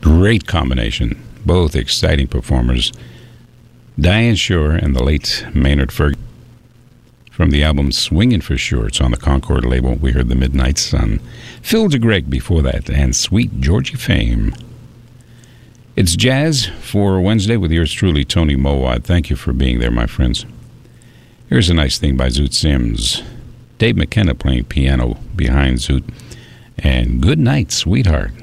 Great combination. Both exciting performers. Diane Shore and the late Maynard Ferguson. From the album Swingin' for Sure. It's on the Concord label. We heard the Midnight Sun. Phil DeGreg before that, and Sweet Georgie Fame. It's jazz for Wednesday with yours truly, Tony Mowat. Thank you for being there, my friends. Here's a nice thing by Zoot Sims. Dave McKenna playing piano behind Zoot. And Good Night, Sweetheart.